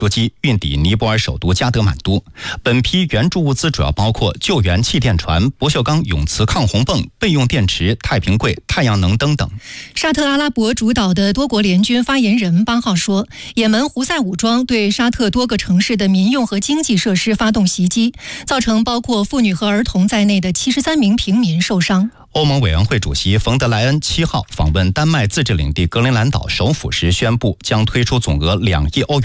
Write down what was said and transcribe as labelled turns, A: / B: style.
A: 输机运抵尼泊尔首都加德满都。本批援助物资主要包括救援气垫船、不锈钢永磁抗洪泵、备用电池、太平柜、太阳能灯等。
B: 沙特阿拉伯主导的多国联军发言人8号说，也门胡塞武装对沙特多个城市的民用和经济设施发动袭击，造成包括妇女和儿童在内的73名平民受伤。
A: 欧盟委员会主席冯德莱恩7号访问丹麦自治领地格陵兰岛首府时宣布，将推出总额2亿欧元